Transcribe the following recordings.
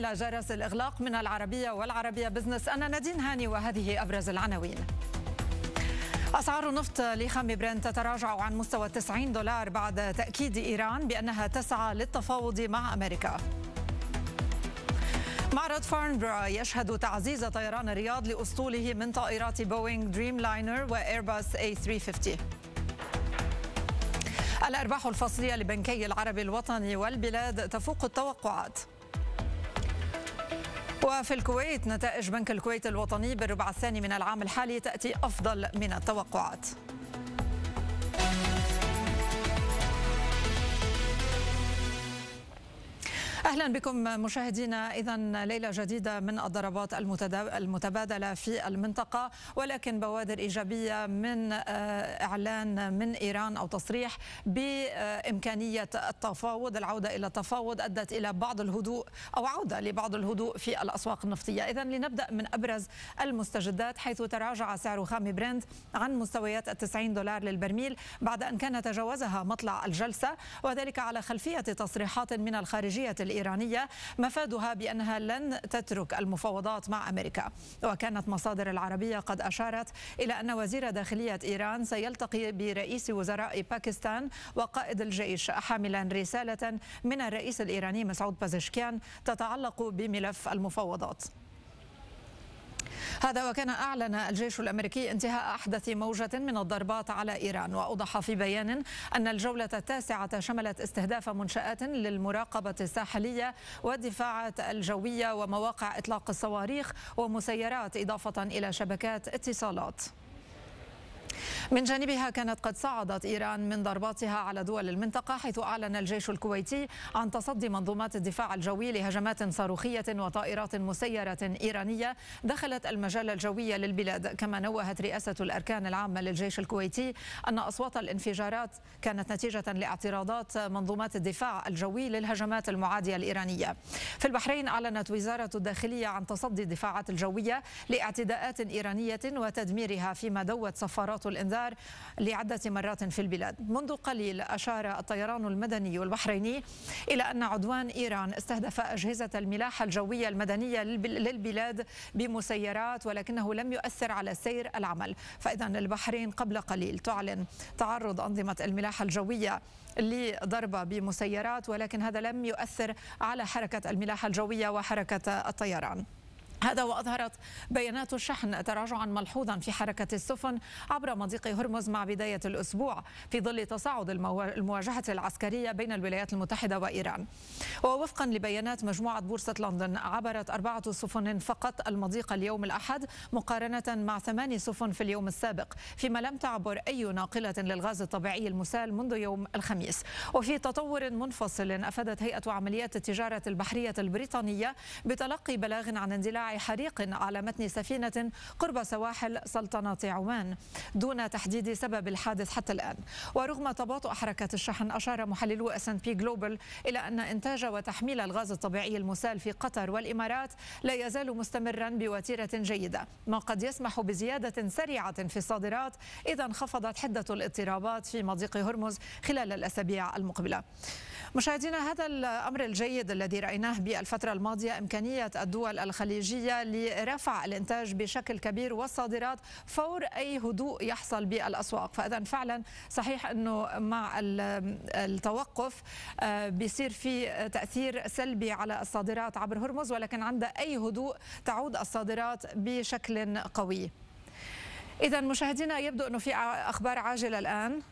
حامل جرس الإغلاق من العربية والعربية بزنس. أنا نادين هاني وهذه أبرز العناوين. أسعار النفط لخام برنت تتراجع عن مستوى $90 بعد تأكيد إيران بأنها تسعى للتفاوض مع أمريكا. معرض فارنبرا يشهد تعزيز طيران الرياض لأسطوله من طائرات بوينغ دريم لاينر وإيرباص A350. الأرباح الفصلية لبنكي العرب الوطني والبلاد تفوق التوقعات. وفي الكويت نتائج بنك الكويت الوطني بالربع الثاني من العام الحالي تأتي أفضل من التوقعات. أهلا بكم مشاهدينا. إذن ليلة جديدة من الضربات المتبادلة في المنطقة، ولكن بوادر إيجابية من إعلان من إيران أو تصريح بإمكانية التفاوض، العودة إلى التفاوض أدت إلى بعض الهدوء أو عودة لبعض الهدوء في الأسواق النفطية. إذن لنبدأ من أبرز المستجدات، حيث تراجع سعر خام برنت عن مستويات $90 للبرميل بعد أن كان تجاوزها مطلع الجلسة، وذلك على خلفية تصريحات من الخارجية الإيرانية مفادها بأنها لن تترك المفاوضات مع أمريكا. وكانت مصادر العربية قد أشارت إلى أن وزير داخلية إيران سيلتقي برئيس وزراء باكستان وقائد الجيش حاملا رسالة من الرئيس الإيراني مسعود بازشكيان تتعلق بملف المفاوضات. هذا وكان أعلن الجيش الأمريكي انتهاء أحدث موجة من الضربات على إيران، وأوضح في بيان أن الجولة التاسعة شملت استهداف منشآت للمراقبة الساحلية والدفاعات الجوية ومواقع إطلاق الصواريخ ومسيرات، إضافة إلى شبكات اتصالات. من جانبها كانت قد صعدت إيران من ضرباتها على دول المنطقة، حيث أعلن الجيش الكويتي عن تصدي منظومات الدفاع الجوي لهجمات صاروخية وطائرات مسيرة إيرانية دخلت المجال الجوي للبلاد. كما نوهت رئاسة الأركان العامة للجيش الكويتي أن أصوات الانفجارات كانت نتيجة لاعتراضات منظومات الدفاع الجوي للهجمات المعادية الإيرانية. في البحرين أعلنت وزارة الداخلية عن تصدي الدفاعات الجوية لاعتداءات إيرانية وتدميرها، فيما دوت صفارات الإنذار لعدة مرات في البلاد. منذ قليل أشار الطيران المدني البحريني إلى أن عدوان إيران استهدف أجهزة الملاحة الجوية المدنية للبلاد بمسيرات، ولكنه لم يؤثر على سير العمل. فإذا البحرين قبل قليل تعلن تعرض أنظمة الملاحة الجوية لضربة بمسيرات، ولكن هذا لم يؤثر على حركة الملاحة الجوية وحركة الطيران. هذا وأظهرت بيانات الشحن تراجعا ملحوظا في حركة السفن عبر مضيق هرمز مع بداية الأسبوع، في ظل تصاعد المواجهة العسكرية بين الولايات المتحدة وإيران. ووفقا لبيانات مجموعة بورصة لندن، عبرت 4 سفن فقط المضيق اليوم الأحد مقارنة مع 8 سفن في اليوم السابق، فيما لم تعبر أي ناقلة للغاز الطبيعي المسال منذ يوم الخميس. وفي تطور منفصل، أفادت هيئة عمليات التجارة البحرية البريطانية بتلقي بلاغ عن اندلاع حريق على متن سفينة قرب سواحل سلطنة عمان دون تحديد سبب الحادث حتى الآن. ورغم تباطؤ حركة الشحن، أشار محللو S&P Global إلى أن إنتاج وتحميل الغاز الطبيعي المسال في قطر والإمارات لا يزال مستمرا بوتيرة جيدة، ما قد يسمح بزيادة سريعة في الصادرات إذا انخفضت حدة الاضطرابات في مضيق هرمز خلال الأسابيع المقبلة. مشاهدينا، هذا الأمر الجيد الذي رأيناه بالفترة الماضية، إمكانية الدول الخليجية لرفع الإنتاج بشكل كبير والصادرات فور أي هدوء يحصل بالأسواق. فإذا فعلا صحيح أنه مع التوقف بيصير في تأثير سلبي على الصادرات عبر هرمز، ولكن عند أي هدوء تعود الصادرات بشكل قوي. إذا مشاهدينا، يبدو أنه في أخبار عاجلة الآن.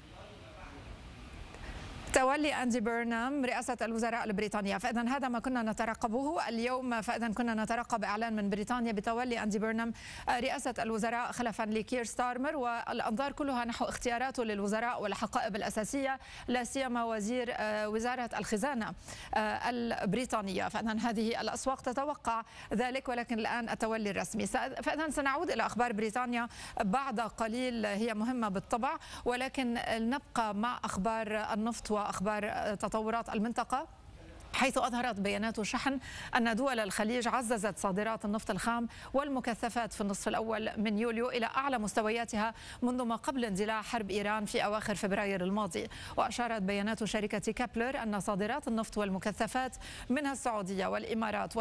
تولي أندي بيرنام رئاسة الوزراء البريطانية، فإذا هذا ما كنا نترقبه اليوم. فإذا كنا نترقب إعلان من بريطانيا بتولي أندي بيرنام رئاسة الوزراء خلفا لكير ستارمر، والأنظار كلها نحو اختياراته للوزراء والحقائب الأساسية، لا سيما وزير وزارة الخزانة البريطانية. فإذا هذه الأسواق تتوقع ذلك، ولكن الآن التولي الرسمي. فإذا سنعود إلى أخبار بريطانيا بعد قليل، هي مهمة بالطبع، ولكن نبقى مع أخبار النفط وأخبار تطورات المنطقة، حيث أظهرت بيانات شحن أن دول الخليج عززت صادرات النفط الخام والمكثفات في النصف الأول من يوليو إلى أعلى مستوياتها منذ ما قبل اندلاع حرب إيران في أواخر فبراير الماضي. وأشارت بيانات شركة كابلر أن صادرات النفط والمكثفات منها السعودية والإمارات